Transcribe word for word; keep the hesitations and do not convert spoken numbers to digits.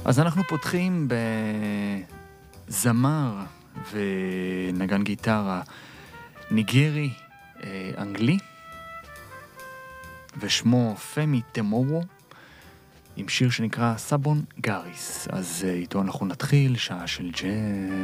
אז אנחנו פותחים בזמר ונגן גיטרה ניגרי אנגלי, ושמו פמי תמורו, עם שיר שנקרא סבון גאריס. אז איתו אנחנו נתחיל, שעה של ג'אז.